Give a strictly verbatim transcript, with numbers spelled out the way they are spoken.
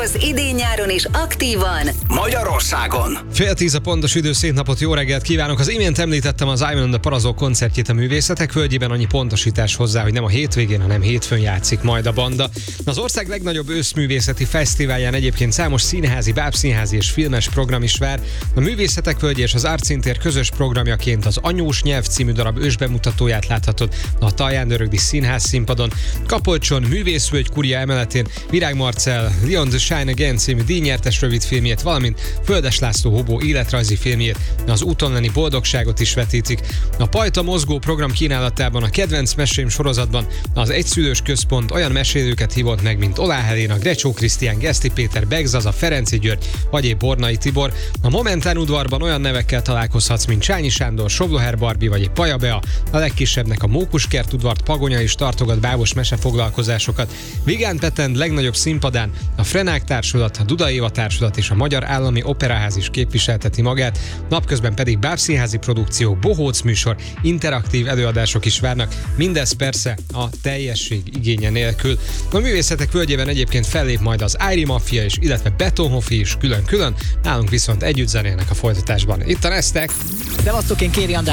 Dolgoz idén-nyáron is aktívan Magyarországon. Fél tíz a pontos idő, szép napot, jó reggelt kívánok! Az imént említettem az Ivan and the Parazok koncertjét a Művészetek Völgyében, annyi pontosítás hozzá, hogy nem a hétvégén, hanem hétfőn játszik majd a banda. Az ország legnagyobb őszművészeti fesztiválján egyébként számos színházi, bábszínházi és filmes program is vár. A Művészetek Völgye és az Artszíntér közös programjaként az Anyós nyelv című darab ősbemutatóját láthatod a Taján-Dörögdi Színház színpadon. Kapolcson Művészvölgy kuria emeletén Virág Marcell Leon the Shine Again című díjnyertes rövidfilmjét, valamint Földes László Hobó életrajzi filmjét, az Úton lenni boldogságot is vetítik. A Pajta mozgó program kínálatában a Kedvenc mesém sorozatban az Egyszülős Központ olyan mesélőket hívott meg, mint Olá Helena, Grecsó Krisztián, Geszti Péter, Begzaza, Ferenci György, vagy épp Bornai Tibor. A Momentán udvarban olyan nevekkel találkozhatsz, mint Csányi Sándor, Sovloher Barbi vagy épp Paja Bea. A legkisebbnek a Mókuskert udvart Pagonya is tartogat bábos mesefoglalkozásokat. Vigán Petend legnagyobb színpadán a Frenák Társulat, a Duda Éva Társulat és a Magyar Állami Operaház is képviselteti magát, napközben pedig bábszínházi produkció, bohóc műsor, interaktív előadások is várnak, mindez persze a teljesség igénye nélkül. A Művészetek Völgyében egyébként fellép majd az Ári Mafia is, illetve Betonhofi is külön-külön, nálunk viszont együtt zenélnek a folytatásban. Itt a Neztek! Szevasztok, én Kéri András